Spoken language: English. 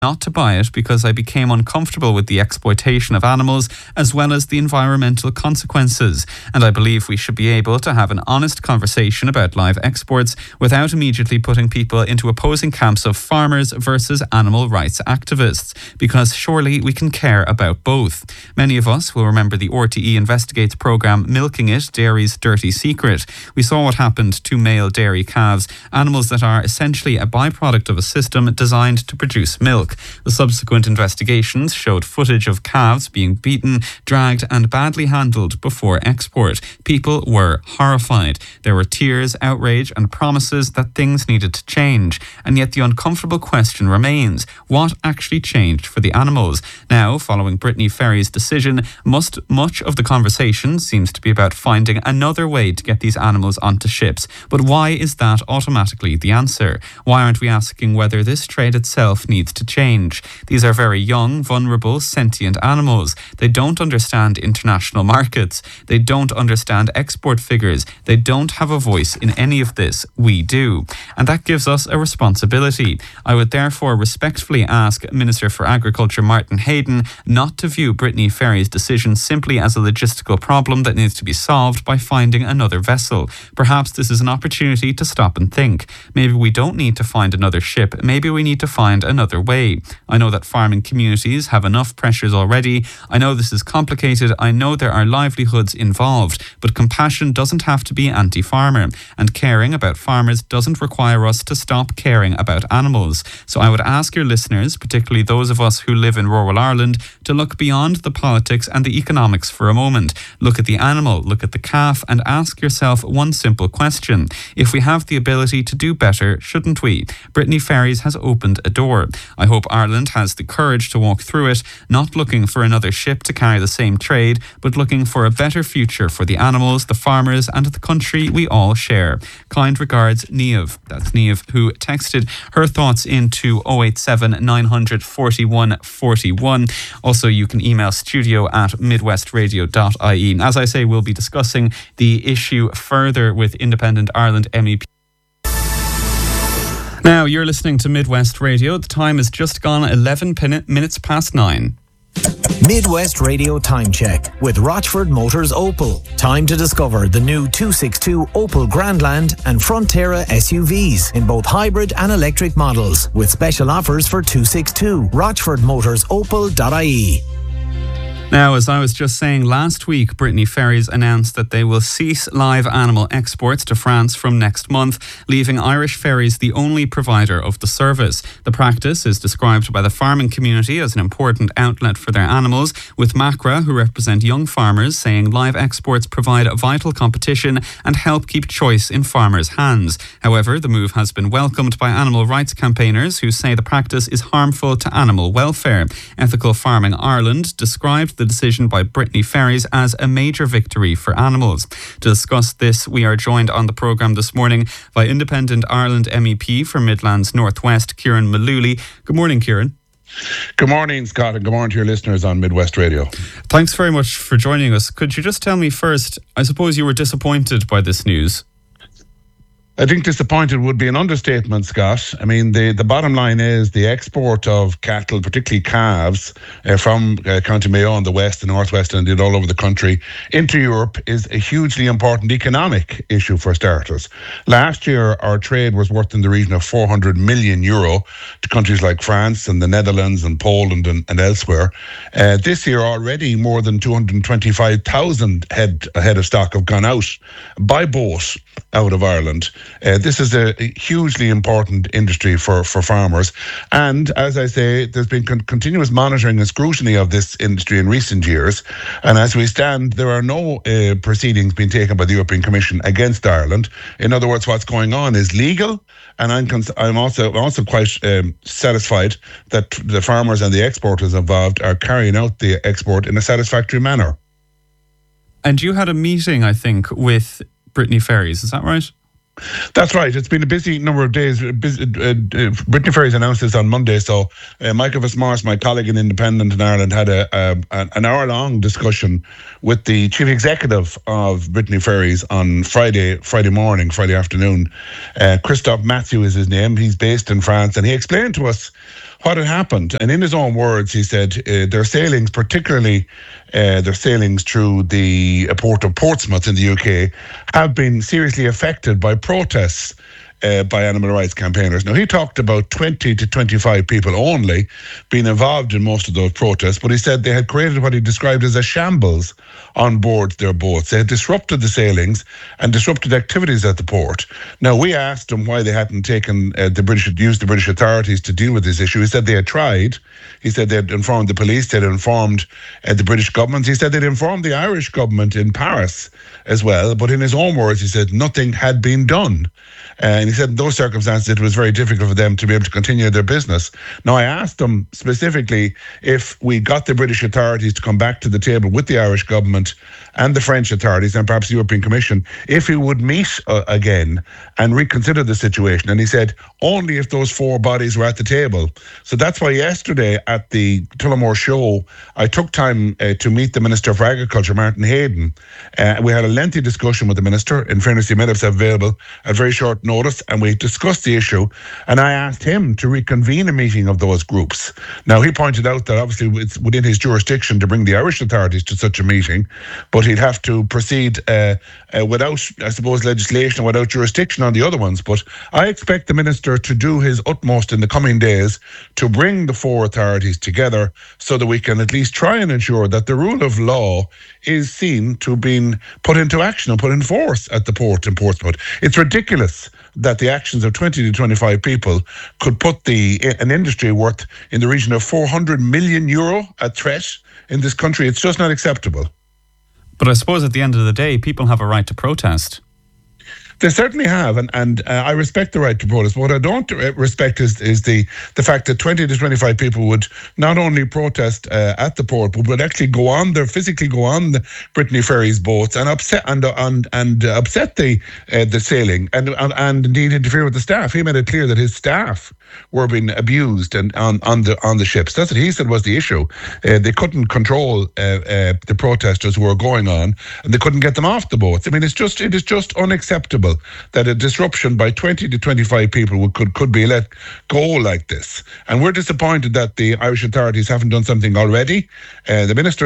not to buy it because I became uncomfortable with the exploitation of animals as well as the environmental consequences. And I believe we should be able to have an honest conversation about live exports without immediately putting people into opposing camps of farmers versus animal rights activists, because surely we can care about both. Many of us will remember the RTE Investigates programme Milking It, Dairy's Dirty Secret. We saw what happened to male dairy calves, animals that are essentially a byproduct of a system designed to produce milk. The subsequent investigations showed footage of calves being beaten, dragged and badly handled before export. People were horrified. There were tears, outrage and promises that things needed to change. And yet the uncomfortable question remains, what actually changed for the animals? Now, following Brittany Ferry's decision, much of the conversation seems to be about finding another way to get these animals onto ships. But why is that automatically the answer? Why aren't we asking whether this trade itself needs to change? These are very young, vulnerable, sentient animals. They don't understand international markets. They don't understand export figures. They don't have a voice in any of this. We do. And that gives us a responsibility. I would therefore respectfully ask Minister for Agriculture Martin Hayden not to view Brittany Ferry's decision simply as a logistical problem that needs to be solved by finding another vessel. Perhaps this is an opportunity to stop and think. Maybe we don't need to find another ship. Maybe we need to find another way. I know that farming communities have enough pressures already. I know this is complicated. I know there are livelihoods involved, but compassion doesn't have to be anti-farmer, and caring about farmers doesn't require us to stop caring about animals. So I would ask your listeners, particularly those of us who live in rural Ireland, to look beyond the politics and the economics for a moment. Look at the animal, look at the calf, and ask yourself one simple question. If we have the ability to do better, shouldn't we? Brittany Ferries has opened a door. I hope Ireland has the courage to walk through it, not looking for another ship to carry the same trade, but looking for a better future for the animals, the farmers and the country we all share. Kind regards, Niamh. That's Niamh, who texted her thoughts into 087 900 41 41. Also, you can email studio@midwestradio.ie. As I say, we'll be discussing the issue further with Independent Ireland MEP. Now, you're listening to Midwest Radio. The time has just gone 11 minutes past 9. Midwest Radio Time Check with Rochford Motors Opel. Time to discover the new 262 Opel Grandland and Frontera SUVs in both hybrid and electric models, with special offers for 262. RochfordMotorsOpel.ie. Now, as I was just saying, last week, Brittany Ferries announced that they will cease live animal exports to France from next month, leaving Irish Ferries the only provider of the service. The practice is described by the farming community as an important outlet for their animals, with Macra, who represent young farmers, saying live exports provide a vital competition and help keep choice in farmers' hands. However, the move has been welcomed by animal rights campaigners who say the practice is harmful to animal welfare. Ethical Farming Ireland described the decision by Brittany Ferries as a major victory for animals. To discuss this, we are joined on the programme this morning by Independent Ireland MEP for Midlands Northwest, Kieran Mullooly. Good morning, Kieran. Good morning, Scott, and good morning to your listeners on Midwest Radio. Thanks very much for joining us. Could you just tell me first, I suppose you were disappointed by this news? I think disappointed would be an understatement, Scott. I mean, the bottom line is the export of cattle, particularly calves, from County Mayo in the west, the northwest, and indeed all over the country into Europe is a hugely important economic issue for starters. Last year, our trade was worth in the region of €400 million to countries like France and the Netherlands and Poland and elsewhere. This year already, more than 225,000 head of stock have gone out by boat out of Ireland. This is a hugely important industry for farmers. And as I say, there's been continuous monitoring and scrutiny of this industry in recent years. And as we stand, there are no proceedings being taken by the European Commission against Ireland. In other words, what's going on is legal. And I'm also quite satisfied that the farmers and the exporters involved are carrying out the export in a satisfactory manner. And you had a meeting, I think, with Brittany Ferries, is that right? That's right. It's been a busy number of days. Brittany Ferries announced this on Monday, so Michael Fitzmaurice, my colleague in Independent in Ireland, had an hour-long discussion with the chief executive of Brittany Ferries on Friday afternoon. Christophe Mathieu is his name. He's based in France, and he explained to us what had happened. And in his own words, he said their sailings, particularly their sailings through the port of Portsmouth in the UK, have been seriously affected by protests by animal rights campaigners. Now, he talked about 20 to 25 people only being involved in most of those protests, but he said they had created what he described as a shambles on board their boats. They had disrupted the sailings and disrupted activities at the port. Now, we asked him why they hadn't taken used the British authorities to deal with this issue. He said they had tried. He said they had informed the police, they had informed the British government. He said they'd informed the Irish government in Paris as well, but in his own words, he said nothing had been done. And he said in those circumstances, it was very difficult for them to be able to continue their business. Now, I asked him specifically if we got the British authorities to come back to the table with the Irish government and the French authorities and perhaps the European Commission, if he would meet again and reconsider the situation. And he said only if those four bodies were at the table. So that's why yesterday at the Tullamore show, I took time to meet the Minister for Agriculture, Martin Hayden. We had a lengthy discussion with the Minister. In fairness, he made himself available at very short notice, and we discussed the issue, and I asked him to reconvene a meeting of those groups. Now, he pointed out that obviously it's within his jurisdiction to bring the Irish authorities to such a meeting, but he'd have to proceed without, I suppose, legislation, without jurisdiction on the other ones. But I expect the Minister to do his utmost in the coming days to bring the four authorities together so that we can at least try and ensure that the rule of law is seen to have been put into action and put in force at the port in Portsmouth. It's ridiculous that the actions of 20 to 25 people could put an industry worth in the region of 400 million euro at threat in this country. It's just not acceptable. But I suppose at the end of the day, people have a right to protest. They certainly have, and I respect the right to protest. What I don't respect is the fact that 20 to 25 people would not only protest at the port, but would actually physically go on the Brittany Ferries boats and upset upset the sailing and indeed interfere with the staff. He made it clear that his staff were being abused and on the ships. That's what he said was the issue. They couldn't control the protesters who were going on, and they couldn't get them off the boats. I mean, it is just unacceptable that a disruption by 20 to 25 people could be let go like this. And we're disappointed that the Irish authorities haven't done something already. The Minister